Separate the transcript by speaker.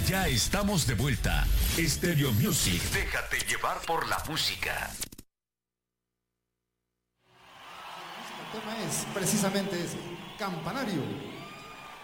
Speaker 1: Ya estamos de vuelta. Stereo Music. Déjate llevar por la música.
Speaker 2: El tema es precisamente ese, Campanario.